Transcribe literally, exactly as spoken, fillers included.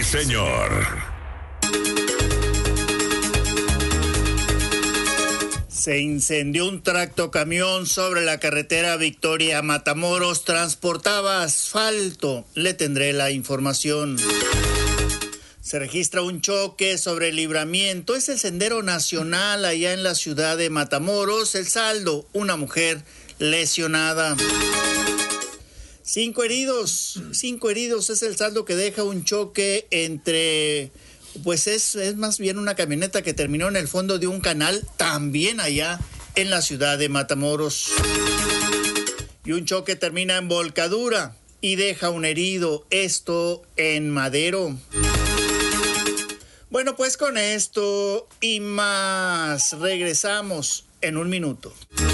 señor. Se incendió un tractocamión sobre la carretera Victoria-Matamoros. Transportaba asfalto. Le tendré la información. Se registra un choque sobre el Libramiento. Es el sendero nacional allá en la ciudad de Matamoros. El saldo, una mujer lesionada. Cinco heridos. Cinco heridos es el saldo que deja un choque entre... Pues es, es más bien una camioneta que terminó en el fondo de un canal, también allá en la ciudad de Matamoros. Y un choque termina en volcadura y deja un herido, esto en Madero. Bueno, pues con esto y más regresamos en un minuto.